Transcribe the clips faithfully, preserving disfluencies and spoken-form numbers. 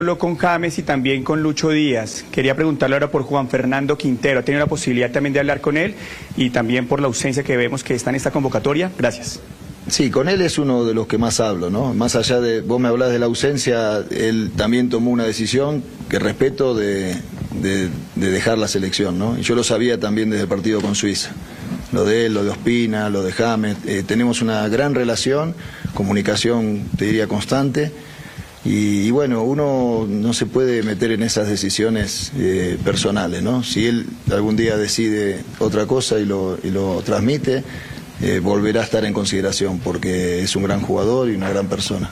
Habló con James y también con Lucho Díaz. Quería preguntarle ahora por Juan Fernando Quintero. ¿Ha tenido la posibilidad también de hablar con él? Y también por la ausencia que vemos que está en esta convocatoria. Gracias. Sí, con él es uno de los que más hablo, ¿no? Más allá de, vos me hablás de la ausencia, él también tomó una decisión que respeto de, de, de dejar la selección, ¿no? Y yo lo sabía también desde el partido con Suiza. Lo de él, lo de Ospina, lo de James. Eh, tenemos una gran relación, comunicación, te diría, constante. Y, y bueno, uno no se puede meter en esas decisiones eh, personales, ¿no? Si él algún día decide otra cosa y lo, y lo transmite, eh, volverá a estar en consideración porque es un gran jugador y una gran persona.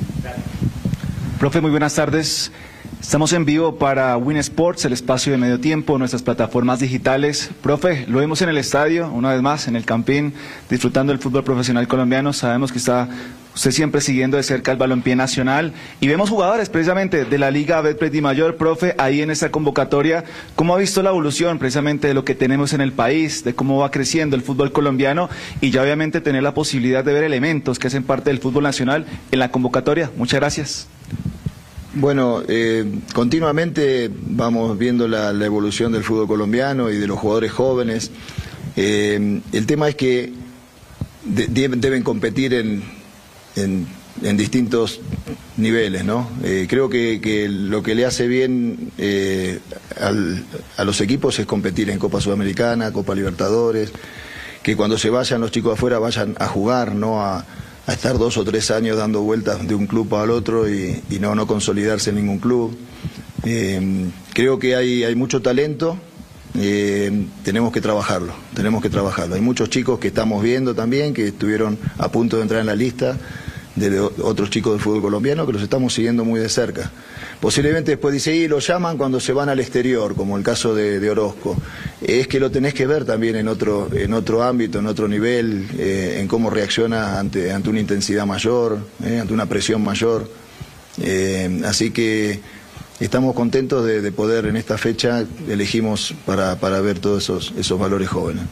Profe, muy buenas tardes. Estamos en vivo para Win Sports, el espacio de medio tiempo, nuestras plataformas digitales. Profe, lo vemos en el estadio, una vez más, en el Campín, disfrutando del fútbol profesional colombiano. Sabemos que está usted siempre siguiendo de cerca el balompié nacional. Y vemos jugadores, precisamente, de la Liga Betplay Dimayor. Profe, ahí en esta convocatoria, ¿cómo ha visto la evolución, precisamente, de lo que tenemos en el país, de cómo va creciendo el fútbol colombiano? Y ya, obviamente, tener la posibilidad de ver elementos que hacen parte del fútbol nacional en la convocatoria. Muchas gracias. Bueno, eh, continuamente vamos viendo la, la evolución del fútbol colombiano y de los jugadores jóvenes. Eh, el tema es que de, deben competir en, en, en distintos niveles, ¿no? Eh, creo que, que lo que le hace bien eh, al, a los equipos es competir en Copa Sudamericana, Copa Libertadores, que cuando se vayan los chicos afuera vayan a jugar, no a... a estar dos o tres años dando vueltas de un club al otro y, y no, no consolidarse en ningún club. Eh, creo que hay, hay mucho talento, eh, tenemos que trabajarlo, tenemos que trabajarlo. Hay muchos chicos que estamos viendo también, que estuvieron a punto de entrar en la lista de otros chicos del fútbol colombiano, que los estamos siguiendo muy de cerca. Posiblemente después dice, y lo llaman cuando se van al exterior, como el caso de, de Orozco. Es que lo tenés que ver también en otro, en otro ámbito, en otro nivel, eh, en cómo reacciona ante, ante una intensidad mayor, eh, ante una presión mayor. Eh, así que estamos contentos de, de poder, en esta fecha, elegimos para, para ver todos esos, esos valores jóvenes.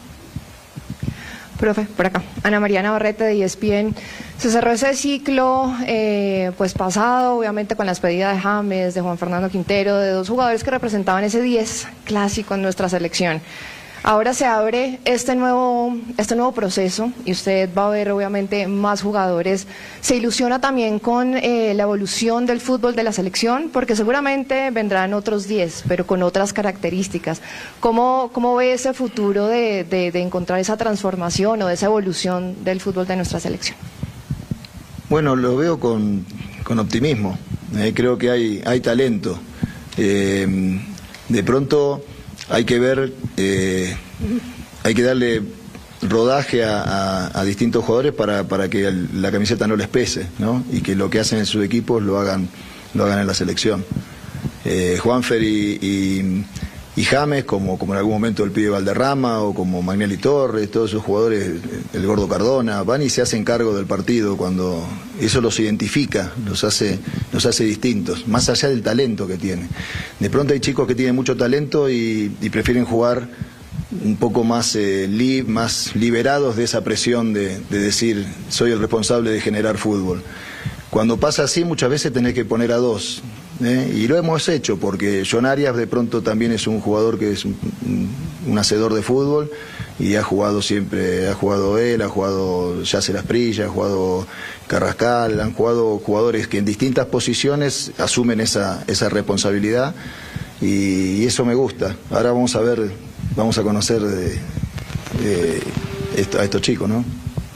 Profe, por acá, Ana María Navarrete de E S P N. Se cerró ese ciclo eh, pues pasado, obviamente con la despedida de James, de Juan Fernando Quintero, de dos jugadores que representaban ese diez clásico en nuestra selección. Ahora se abre este nuevo, este nuevo proceso y usted va a ver obviamente más jugadores. ¿Se ilusiona también con eh, la evolución del fútbol de la selección? Porque seguramente vendrán otros diez, pero con otras características. ¿Cómo, cómo ve ese futuro de, de, de encontrar esa transformación o de esa evolución del fútbol de nuestra selección? Bueno, lo veo con, con optimismo. Eh, creo que hay, hay talento. Eh, de pronto... Hay que ver, eh, hay que darle rodaje a, a, a distintos jugadores para, para que el, la camiseta no les pese, ¿no? Y que lo que hacen en sus equipos lo hagan, lo hagan en la selección. Eh, Juanfer y, y, y James, como, como en algún momento el pibe Valderrama o como Magnelli Torres, todos esos jugadores, el Gordo Cardona, van y se hacen cargo del partido cuando eso los identifica, los hace, los hace distintos, más allá del talento que tiene. De pronto hay chicos que tienen mucho talento y, y prefieren jugar un poco más, eh, li, más liberados de esa presión de, de decir soy el responsable de generar fútbol. Cuando pasa así muchas veces tenés que poner a dos. ¿Eh? Y lo hemos hecho porque John Arias de pronto también es un jugador que es un, un hacedor de fútbol y ha jugado siempre, ha jugado él, ha jugado Yacer Asprilla, ha jugado Carrascal, han jugado jugadores que en distintas posiciones asumen esa, esa responsabilidad y, y eso me gusta. Ahora vamos a ver, vamos a conocer de, de esto, a estos chicos, ¿no?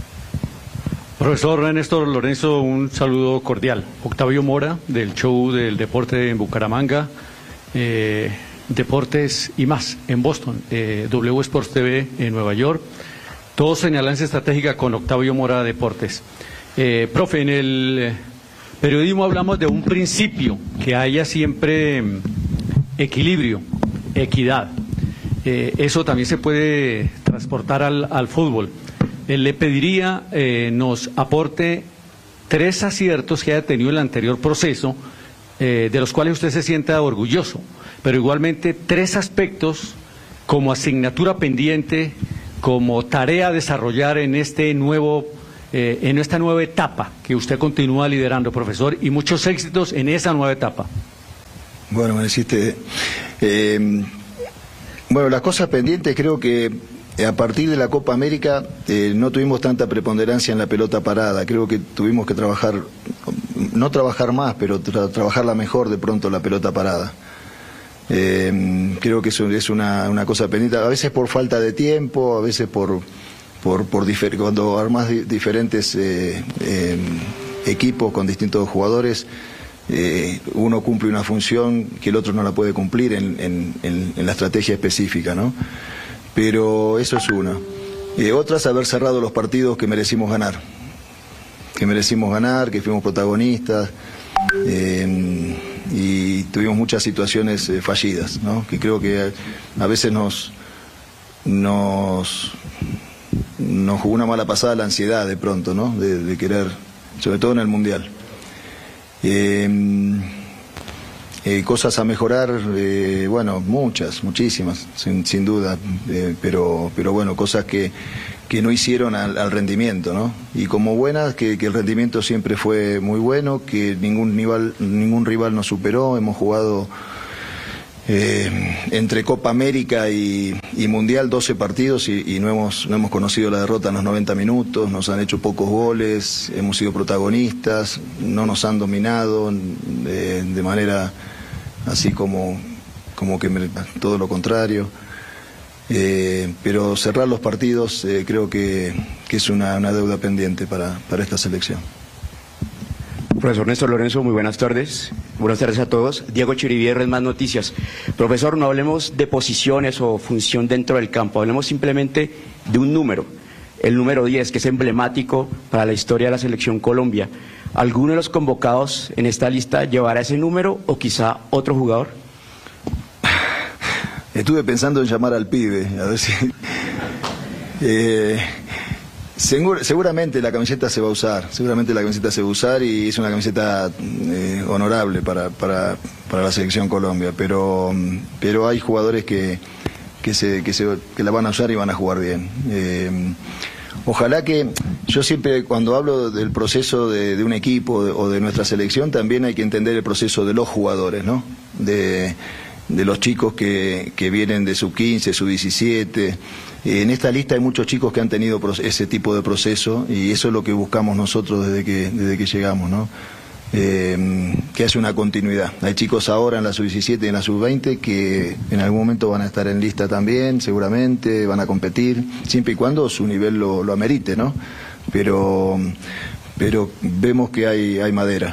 Profesor Néstor Lorenzo, un saludo cordial. Octavio Mora, del show del deporte en Bucaramanga, eh, Deportes y más en Boston, eh, W Sports T V en Nueva York. Todos en alianza estratégica con Octavio Mora Deportes. Eh, profe, en el periodismo hablamos de un principio, que haya siempre equilibrio, equidad. Eh, eso también se puede transportar al, al fútbol. Le pediría eh, nos aporte tres aciertos que haya tenido el anterior proceso, eh, de los cuales usted se sienta orgulloso, pero igualmente tres aspectos como asignatura pendiente, como tarea a desarrollar en este nuevo, eh, en esta nueva etapa que usted continúa liderando, profesor, y muchos éxitos en esa nueva etapa. Bueno, me deciste... Eh, bueno, las cosas pendientes creo que a partir de la Copa América eh, no tuvimos tanta preponderancia en la pelota parada. Creo que tuvimos que trabajar, no trabajar más, pero tra trabajarla mejor de pronto la pelota parada. Eh, creo que eso es una, una cosa pendiente, a veces por falta de tiempo, a veces por, por, por difer cuando armas di diferentes eh, eh, equipos con distintos jugadores, eh, uno cumple una función que el otro no la puede cumplir en, en, en, en la estrategia específica, ¿no? Pero eso es una. Eh, otra es haber cerrado los partidos que merecimos ganar, que merecimos ganar, que fuimos protagonistas, eh, y tuvimos muchas situaciones eh, fallidas, ¿no? Que creo que a, a veces nos, nos, nos jugó una mala pasada la ansiedad de pronto, ¿no? De, de querer, sobre todo en el Mundial. Eh, Eh, cosas a mejorar, eh, bueno, muchas, muchísimas, sin, sin duda, eh, pero, pero bueno, cosas que, que no hicieron al, al rendimiento, ¿no? Y como buenas, que, que el rendimiento siempre fue muy bueno, que ningún rival, ningún rival nos superó, hemos jugado eh, entre Copa América y, y Mundial doce partidos y, y no, hemos, no hemos conocido la derrota en los noventa minutos, nos han hecho pocos goles, hemos sido protagonistas, no nos han dominado de, de manera... así como, como que me, todo lo contrario, eh, pero cerrar los partidos eh, creo que, que es una, una deuda pendiente para, para esta selección. Profesor Néstor Lorenzo, muy buenas tardes. Buenas tardes a todos. Diego Chirivierres, Más Noticias. Profesor, no hablemos de posiciones o función dentro del campo, hablemos simplemente de un número, el número diez, que es emblemático para la historia de la selección Colombia. ¿Alguno de los convocados en esta lista llevará ese número o quizá otro jugador? Estuve pensando en llamar al pibe, a ver si... Eh, segur, seguramente la camiseta se va a usar, seguramente la camiseta se va a usar y es una camiseta eh, honorable para, para, para la selección Colombia, pero, pero hay jugadores que, que, se, que, se, que la van a usar y van a jugar bien. Eh, Ojalá que, yo siempre cuando hablo del proceso de, de un equipo de, o de nuestra selección, también hay que entender el proceso de los jugadores, ¿no? De, de los chicos que, que vienen de sub quince, sub diecisiete. En esta lista hay muchos chicos que han tenido ese tipo de proceso y eso es lo que buscamos nosotros desde que, desde que llegamos, ¿no? Eh, que hace una continuidad. Hay chicos ahora en la sub diecisiete y en la sub veinte que en algún momento van a estar en lista también, seguramente, van a competir, siempre y cuando su nivel lo, lo amerite, ¿no? Pero, pero vemos que hay, hay madera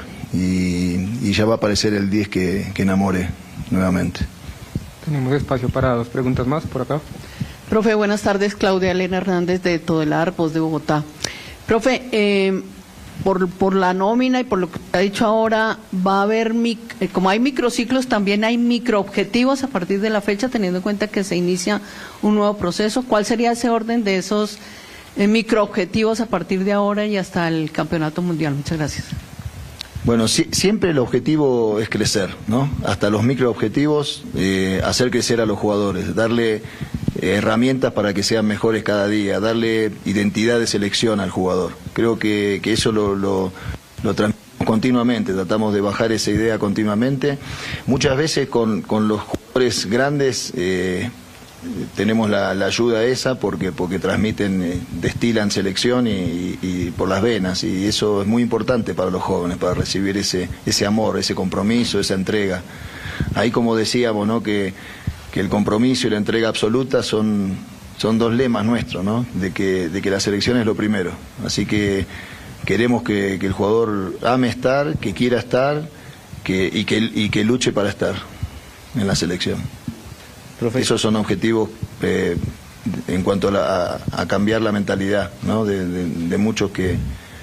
y, y ya va a aparecer el diez que, que enamore nuevamente. Tenemos espacio para dos preguntas más por acá. Profe, buenas tardes. Claudia Elena Hernández de Todelar, Voz de Bogotá. Profe, eh, Por, por la nómina y por lo que ha dicho ahora, va a haber, mic, eh, como hay microciclos, también hay microobjetivos a partir de la fecha, teniendo en cuenta que se inicia un nuevo proceso. ¿Cuál sería ese orden de esos eh, microobjetivos a partir de ahora y hasta el Campeonato Mundial? Muchas gracias. Bueno, si, siempre el objetivo es crecer, ¿no? Hasta los microobjetivos, eh, hacer crecer a los jugadores, darle eh, herramientas para que sean mejores cada día, darle identidad de selección al jugador. Creo que, que eso lo, lo, lo transmitimos continuamente, tratamos de bajar esa idea continuamente. Muchas veces con, con los jugadores grandes eh, tenemos la, la ayuda esa porque, porque transmiten, eh, destilan selección y, y, y por las venas, y eso es muy importante para los jóvenes, para recibir ese, ese amor, ese compromiso, esa entrega. Ahí, como decíamos, ¿no? que, que el compromiso y la entrega absoluta son, son dos lemas nuestros, ¿no? de, que, de que la selección es lo primero. Así que queremos que, que el jugador ame estar, que quiera estar que, y, que, y que luche para estar en la selección. Profe. Esos son objetivos eh, en cuanto a, la, a, a cambiar la mentalidad, ¿no? de, de, de muchos que,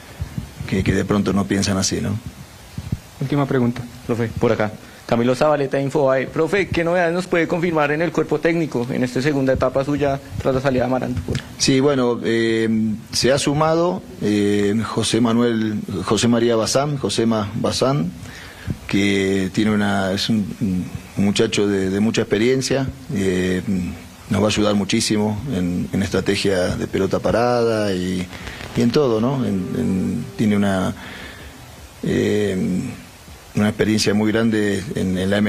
que, que de pronto no piensan así, ¿no? Última pregunta. Profe, por acá. Camilo Zabaleta, Infobae. Profe, ¿qué novedades nos puede confirmar en el cuerpo técnico en esta segunda etapa suya tras la salida de Amaranto? Sí, bueno, eh, se ha sumado eh, José Manuel, José María Bazán, Josema Bazán, que tiene una, es un, un muchacho de, de mucha experiencia, eh, nos va a ayudar muchísimo en, en estrategia de pelota parada y, y en todo, ¿no? En, en, tiene una, eh, una experiencia muy grande en, en la M